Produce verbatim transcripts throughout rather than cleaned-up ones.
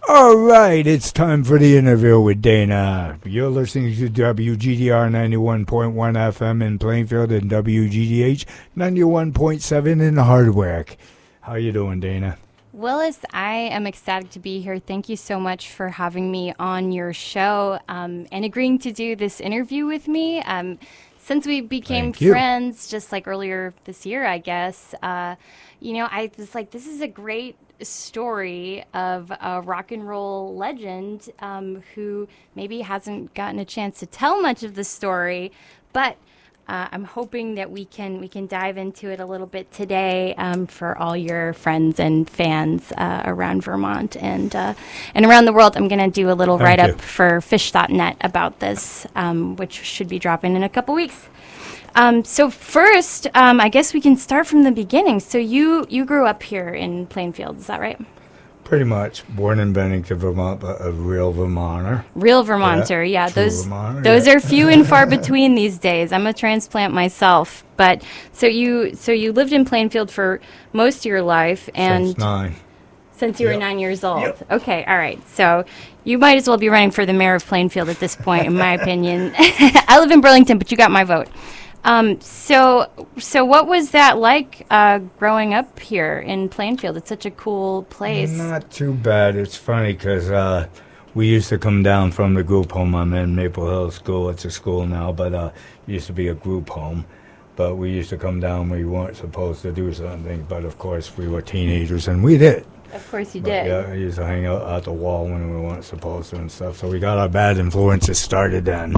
All right, it's time for the interview with Dana. You're listening to W G D R ninety-one point one F M in Plainfield and W G D H ninety-one point seven in Hardwick. How you doing, Dana? Willis, I am ecstatic to be here. Thank you so much for having me on your show um, and agreeing to do this interview with me. Um, since we became friends just like earlier this year, I guess, uh, you know, I was like, this is a great story of a rock and roll legend um, who maybe hasn't gotten a chance to tell much of the story, but uh, I'm hoping that we can we can dive into it a little bit today um, for all your friends and fans uh, around Vermont and uh, and around the world. I'm going to do a little Thank write-up you. for fish dot net about this, um, which should be dropping in a couple weeks. Um, so first, um, I guess we can start from the beginning. So you, you grew up here in Plainfield, is that right? Pretty much. Born in Bennington, Vermont, but a real Vermonter. Real Vermonter, yeah. Yeah, true those Vermonter, those yeah. are few and far between these days. I'm a transplant myself, but so you so you lived in Plainfield for most of your life, and Since nine. since you were Yep. nine years old. Yep. Okay, all right. So you might as well be running for the mayor of Plainfield at this point, in my opinion. I live in Burlington, but you got my vote. Um, so, so what was that like uh, growing up here in Plainfield? It's such a cool place. Not too bad. It's funny because uh, we used to come down from the group home. I'm in Maple Hill School. It's a school now, but uh, it used to be a group home. But we used to come down. We weren't supposed to do something, but of course we were teenagers, and we did. Of course you But, did. yeah, I used to hang out at the wall when we weren't supposed to and stuff. So we got our bad influences started then.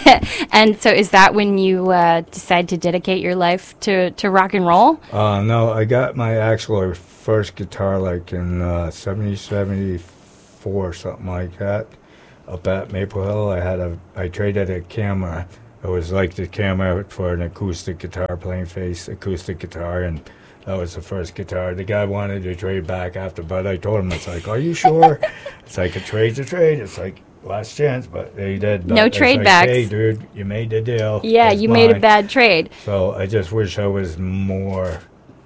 And so is that when you uh, decide to dedicate your life to, to rock and roll? Uh, no, I got my actual first guitar like in uh, seventy, seventy-four, something like that, up at Maple Hill. I had a, I traded a camera. It was like the camera for an acoustic guitar, plain face acoustic guitar, and that was the first guitar. The guy wanted to trade back after, but I told him, it's like, are you sure? It's like a trade's a trade. It's like last chance, but they did. No It's trade like, backs. Hey, dude, you made the deal. Yeah, It's you made a mine. bad trade. So I just wish I was more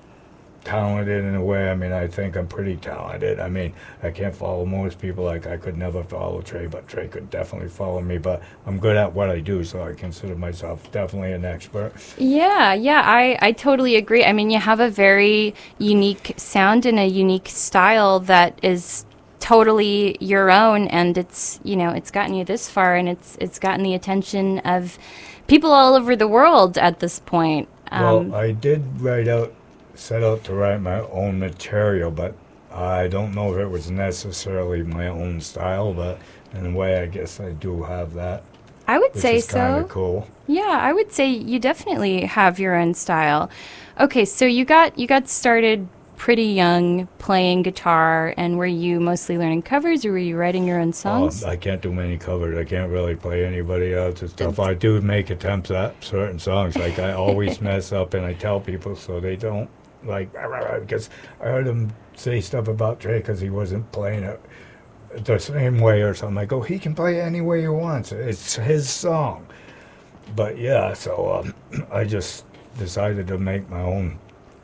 talented in a way. I mean, I think I'm pretty talented. I mean, I can't follow most people. Like, I could never follow Trey, but Trey could definitely follow me. But I'm good at what I do, so I consider myself definitely an expert. Yeah, yeah, I, I totally agree. I mean, you have a very unique sound and a unique style that is totally your own, and it's, you know, it's gotten you this far, and it's it's gotten the attention of people all over the world at this point. Um, Well, I did write out, set out to write my own material, but I don't know if it was necessarily my own style, but in a way, I guess I do have that, I would which say is kind so. of cool. Yeah, I would say you definitely have your own style. Okay, so you got you got started pretty young playing guitar, and were you mostly learning covers, or were you writing your own songs? Oh, I can't do many covers. I can't really play anybody else's stuff. I do make attempts at certain songs. Like, I always mess up, and I tell people so they don't, like, rah, rah, rah, because I heard him say stuff about Trey because he wasn't playing it the same way or something. I go, he can play it any way he wants. It's his song. But, yeah, so um, I just decided to make my own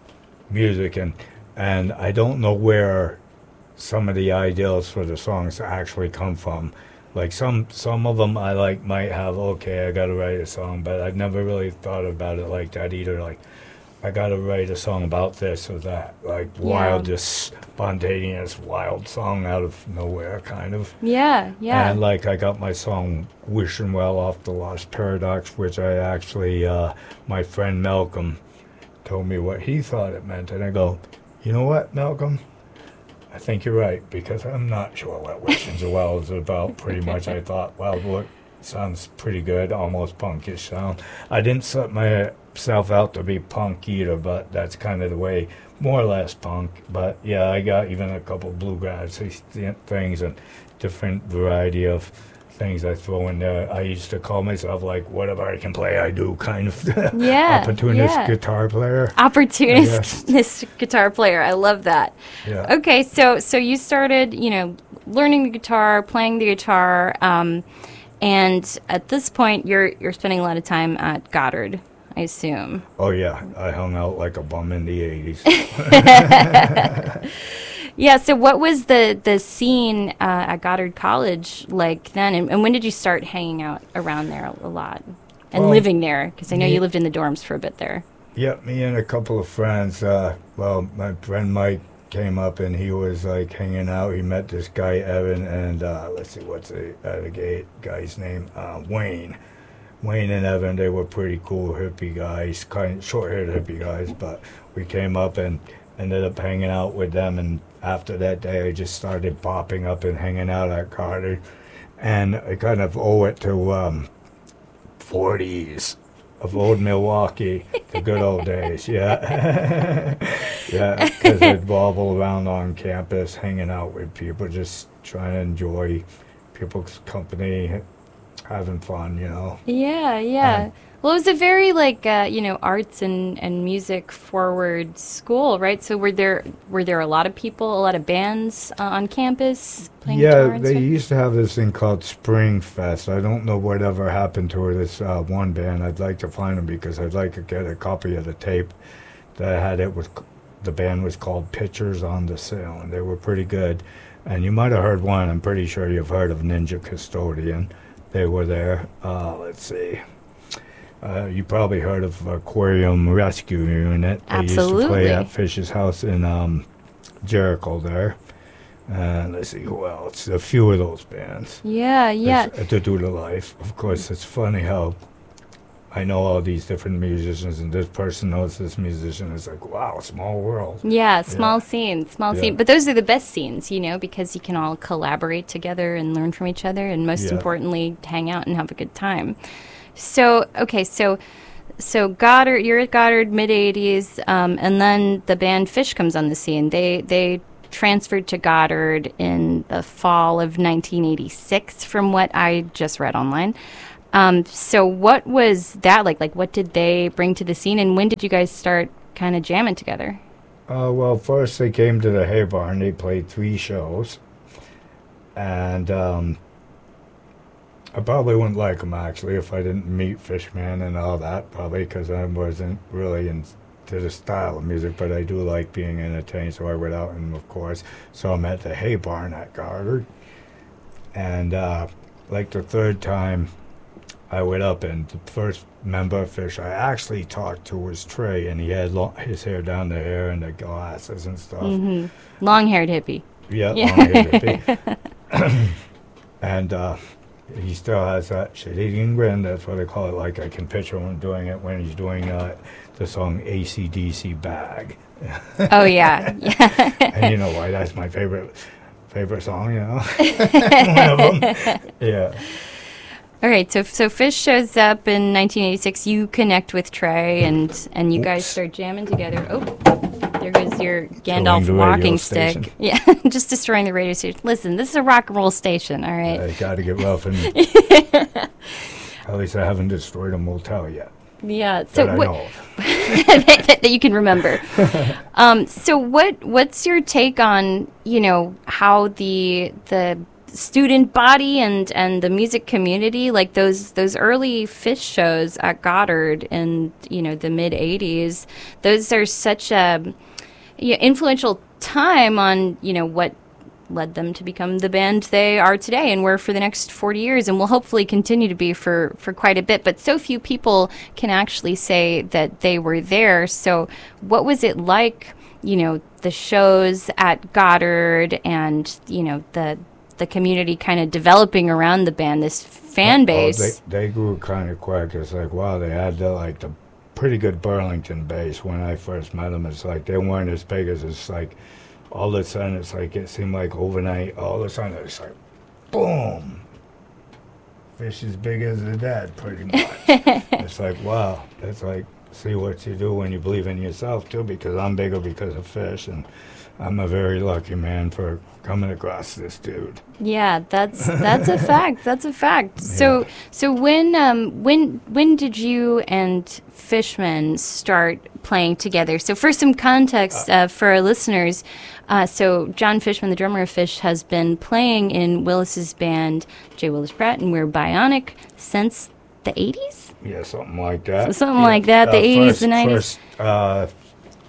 music, and and I don't know where some of the ideals for the songs actually come from. Like, some some of them I like might have, okay, I gotta write a song, but I've never really thought about it like that either. Like, I gotta write a song about this or that. Like, wild, Yeah. just spontaneous, wild song out of nowhere, kind of. Yeah, yeah. And like, I got my song Wishing Well off the Lost Paradox, which I actually, uh, my friend Malcolm told me what he thought it meant. And I go, you know what, Malcolm? I think you're right, because I'm not sure what Wishing Well is about. Pretty much, I thought, well, look, sounds pretty good, almost punkish sound. I didn't set myself out to be punk either, but that's kind of the way, more or less punk. But yeah, I got even a couple bluegrass things and different variety of things I throw in there. I used to call myself, like, whatever I can play, I do, kind of. Yeah, Opportunist yeah. guitar player. Opportunist guitar player. I love that. Yeah. Okay, so so you started, you know, learning the guitar, playing the guitar, um, and at this point, you're you're spending a lot of time at Goddard, I assume. Oh yeah, I hung out like a bum in the eighties. Yeah, so what was the, the scene uh, at Goddard College like then? And, and when did you start hanging out around there a lot and well, living there? Because I know me, you lived in the dorms for a bit there. Yeah, me and a couple of friends. Uh, well, my friend Mike came up and he was like hanging out. He met this guy, Evan, and uh, let's see, what's the uh, gay guy's name? Uh, Wayne. Wayne and Evan, they were pretty cool hippie guys, kind of short-haired hippie guys, but we came up and ended up hanging out with them, and after that day I just started popping up and hanging out at Goddard, and I kind of owe it to um, forties of old Milwaukee, the good old days, yeah. Yeah, because I'd wobble around on campus hanging out with people, just trying to enjoy people's company, having fun, you know. Yeah, yeah. Um, well, it was a very like uh, you know, arts and, and music forward school, right? So were there were there a lot of people, a lot of bands uh, on campus playing yeah, guitar and they stuff? used to have this thing called Spring Fest. I don't know whatever happened to this uh, one band. I'd like to find them because I'd like to get a copy of the tape that I had. It was the band was called Pictures on the Sail, and they were pretty good. And you might have heard one. I'm pretty sure you've heard of Ninja Custodian. They were there. Uh, let's see. Uh, you probably heard of Aquarium Rescue Unit. They Absolutely. used to play at Fish's house in um, Jericho there. And let's see who else. A few of those bands. Yeah, yeah. To do the life. Of course, it's funny how I know all these different musicians, and this person knows this musician. It's like, wow, small world. Yeah, small yeah. scene, small yeah. scene. But those are the best scenes, you know, because you can all collaborate together and learn from each other, and most yeah. importantly, hang out and have a good time. So, okay, so so Goddard, you're at Goddard mid eighties, um, and then the band Phish comes on the scene. They they transferred to Goddard in the fall of nineteen eighty-six, from what I just read online. Um, so what was that like? Like, what did they bring to the scene, and when did you guys start kind of jamming together? Uh, well, first they came to the Hay Barn. They played three shows, and um, I probably wouldn't like them, actually, if I didn't meet Fishman and all that, probably, because I wasn't really into the style of music, but I do like being entertained, so I went out and, of course, saw them at the Hay Barn at Goddard. And, uh, like the third time I went up, and the first member of Phish I actually talked to was Trey, and he had long, his hair down the hair and the glasses and stuff. Mm-hmm. Long-haired hippie. Yeah, yeah. Long-haired hippie. And, uh, he still has that shit-eating grin. That's what I call it. Like, I can picture him doing it when he's doing uh, the song A C D C Bag. Oh, yeah. yeah. And you know why? That's my favorite favorite song, you know? One of them. Yeah. All right, so so Phish shows up in nineteen eighty-six. You connect with Trey, and, and you Oops. guys start jamming together. Oh, there goes your Gandalf walking stick. Station. Yeah, just destroying the radio station. Listen, this is a rock and roll station, all right? I got to get rough, and at least I haven't destroyed a motel yet. Yeah, so that I what know of. that, that you can remember. um, so what what's your take on, you know, how the the student body and and the music community, like those those early Phish shows at Goddard in, you know, the mid eighties, those are such a you know, influential time on, you know, what led them to become the band they are today and were for the next forty years, and will hopefully continue to be for for quite a bit. But so few people can actually say that they were there. So what was it like, you know, the shows at Goddard and, you know, the the community kind of developing around the band, this fan base? Oh, they, they grew kind of quick. It's like, wow, they had the, like the pretty good Burlington bass when I first met them. It's like they weren't as big as, it's like all of a sudden it's like it seemed like overnight, all of a sudden it's like boom, Phish as big as the dead, pretty much. It's like, wow, it's like, see what you do when you believe in yourself too, because I'm bigger because of Phish, and I'm a very lucky man for coming across this dude. Yeah, that's that's a fact. That's a fact. So Yeah. so when um when when did you and Fishman start playing together? So for some context uh, for our listeners, uh, so John Fishman, the drummer of Phish, has been playing in Willis's band, J. Willis Pratt, and We're Bionic since the eighties? Yeah, something like that. So something yeah. like that, the uh, eighties, first, the nineties? First, uh,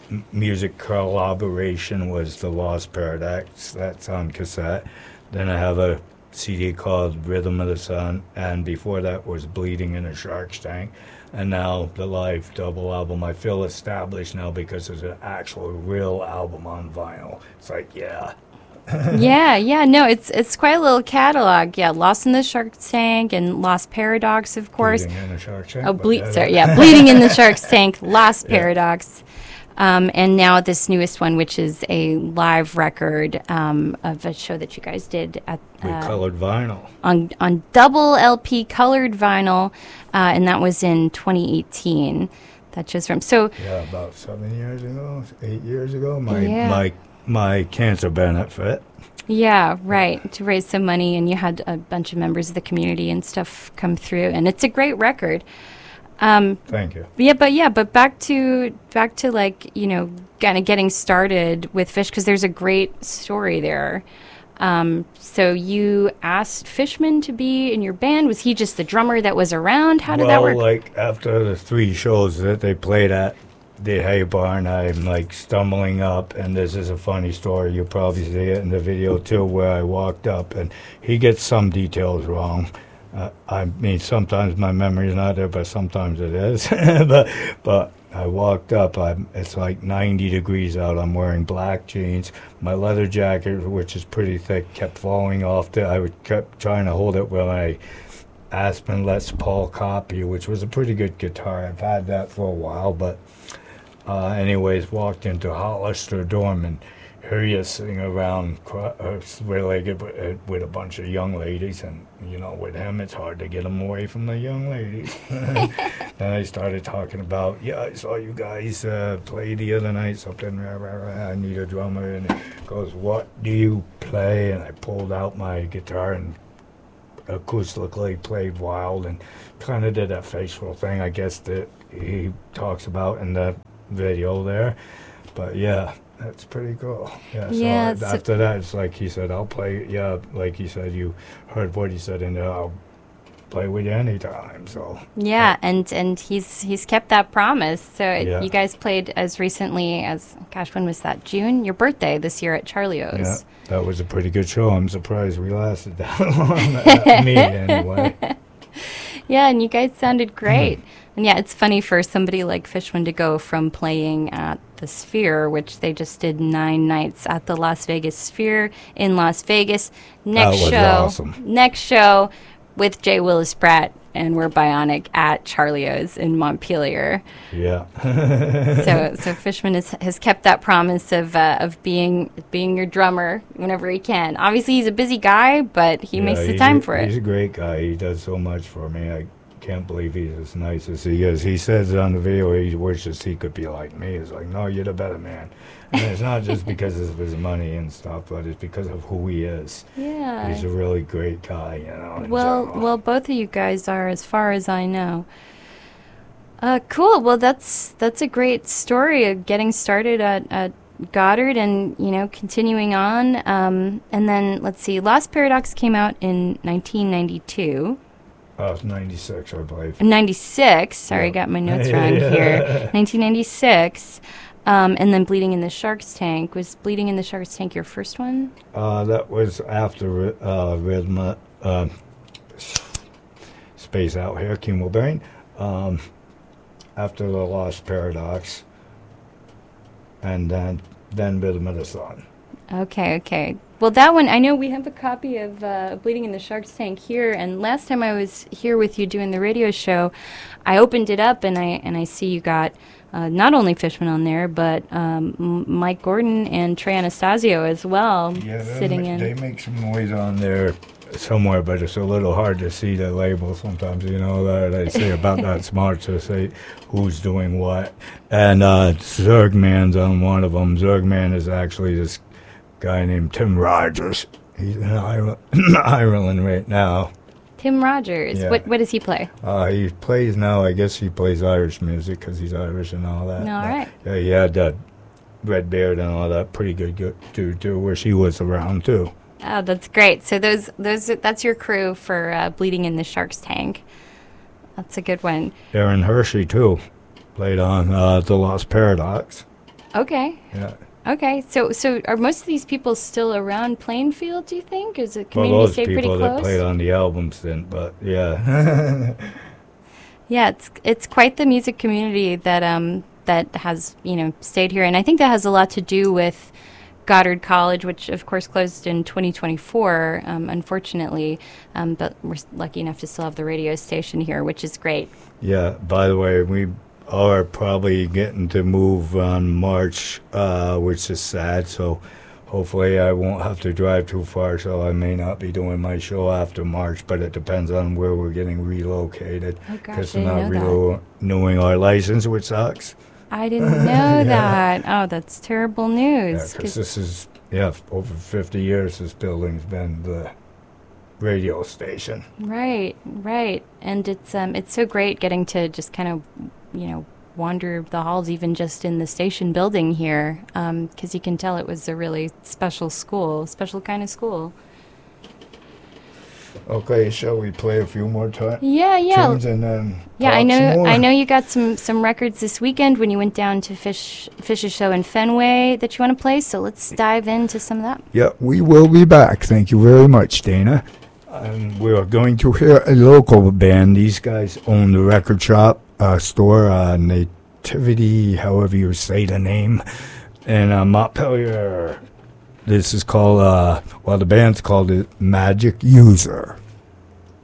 m- music collaboration was The Lost Paradox. That's on cassette. Then I have a C D called Rhythm of the Sun, and before that was Bleeding in a Shark's Tank. And now the live double album, I feel established now because it's an actual real album on vinyl. It's like, yeah. yeah, yeah, no, it's it's quite a little catalog. Yeah, Lost in the Shark's Tank and Lost Paradox, of course. Bleeding in the Shark's Tank. Oh, ble- sorry, yeah, Bleeding in the Shark's Tank, Lost yeah. Paradox. Um, and now this newest one, which is a live record um, of a show that you guys did at uh, with colored vinyl on on double L P colored vinyl, uh, and that was in twenty eighteen. That just from so yeah, about seven years ago, eight years ago. My yeah. my my cancer benefit. Yeah, right. To raise some money, and you had a bunch of members of the community and stuff come through, and it's a great record. Um, Thank you. Yeah, but yeah, but back to back to like you know, kind of getting started with Fish, because there's a great story there. Um, so you asked Fishman to be in your band. Was he just the drummer that was around? How did well, that work? Well, like after the three shows that they played at the Hay Barn, I'm like stumbling up, and this is a funny story. You'll probably see it in the video too, where I walked up, and he gets some details wrong. Uh, I mean, sometimes my memory's not there, but sometimes it is. but but I walked up. I'm, it's like ninety degrees out. I'm wearing black jeans. My leather jacket, which is pretty thick, kept falling off. The, I would kept trying to hold it with my Aspen Les Paul copy, which was a pretty good guitar. I've had that for a while, but uh, anyways, walked into Hollister dorm, and here he is sitting around uh, square-legged with, with a bunch of young ladies, and you know, with him it's hard to get him away from the young ladies. Then I started talking about, yeah, I saw you guys uh, play the other night, something, rah, rah, rah, I need a drummer, and he goes, what do you play? And I pulled out my guitar and acoustically played Wild, and kind of did that facial thing, I guess, that he talks about in the video there. But yeah, that's pretty cool. Yeah, yeah so after that, it's like he said, I'll play, yeah, like he said, you heard what he said, and I'll play with you anytime, so. Yeah, and, and he's he's kept that promise. So it, yeah. you guys played as recently as, gosh, when was that? June? Your birthday this year at Charlio's. Yeah, that was a pretty good show. I'm surprised we lasted that long. Me, anyway. Yeah, and you guys sounded great. Mm. And yeah, it's funny for somebody like Fishman to go from playing at the Sphere, which they just did nine nights at the Las Vegas Sphere in Las Vegas. Next that was show, awesome. Next show with Jay Willis Pratt and We're Bionic at Charlio's in Montpelier. Yeah. so so Fishman has, has kept that promise of uh, of being being your drummer whenever he can. Obviously, he's a busy guy, but he yeah, makes the time a, for it. He's a great guy. He does so much for me. I can't believe he's as nice as he is. He says on the video he wishes he could be like me. He's like, no, you're the better man. And it's not just because of his money and stuff, but it's because of who he is. Yeah. He's a really great guy, you know. Well, general. well, both of you guys are, as far as I know. Uh, cool. Well, that's that's a great story of getting started at, at Goddard and, you know, continuing on. Um, and then, let's see, Lost Paradox came out in nineteen ninety-two. Uh, ninety-six, I believe. ninety-six. Sorry, yeah. I got my notes wrong here. nineteen ninety-six. Um, and then Bleeding in the Shark's Tank. Was Bleeding in the Shark's Tank your first one? Uh, that was after uh, Rhythm, uh, Space Out here, Kimmelberry. Um, after the Lost Paradox. And then, then Rhythm of the Sun. Okay, okay. Well, that one, I know we have a copy of uh, Bleeding in the Shark's Tank here, and last time I was here with you doing the radio show, I opened it up, and I and I see you got uh, not only Fishman on there, but um, M- Mike Gordon and Trey Anastasio as well, yeah, sitting ma- in. They make some noise on there somewhere, but it's a little hard to see the label sometimes, you know, that I say about that smart to say who's doing what. And uh, Zergman's on one of them. Zergman is actually this guy named Tim Rogers. He's in Ireland right now. Tim Rogers. Yeah. What what does he play? Uh, he plays now, I guess he plays Irish music because he's Irish and all that. All right. Yeah, he had that Red Beard and all that. Pretty good, good dude, too, where she was around, too. Oh, that's great. So those those that's your crew for uh, Bleeding in the Shark's Tank. That's a good one. Aaron Hershey, too, played on uh, The Lost Paradox. Okay. Yeah. Okay, so so are most of these people still around Plainfield, do you think? Is the Well, community those stay pretty people that close? played on the albums didn't, but yeah. Yeah, it's it's quite the music community that um that has, you know, stayed here, and I think that has a lot to do with Goddard College, which of course closed in twenty twenty-four, um, unfortunately, um, but we're s- lucky enough to still have the radio station here, which is great. Yeah, by the way, we are probably getting to move on March, uh, which is sad, so hopefully I won't have to drive too far, so I may not be doing my show after March, but it depends on where we're getting relocated. Oh gosh, I Because didn't we're not know that. renewing our license, which sucks. I didn't know that. Oh, that's terrible Yeah, news. because 'cause- this is, yeah, over fifty years this building's been the radio station. Right, right, and it's um it's so great getting to just kind of, you know, wander the halls even just in the station building here, because you can tell it was a really special school, special kind of school. Okay, shall we play a few more times? Yeah, yeah, Tunes and then yeah. I talk some know, more? I know you got some some records this weekend when you went down to Fish Fish's show in Fenway that you want to play. So let's dive into some of that. Yeah, we will be back. Thank you very much, Dana. And we are going to hear a local band. These guys own the record shop, uh, store, uh, Nativity, however you say the name, in uh, Montpelier. This is called, uh, well, the band's called it Magic User.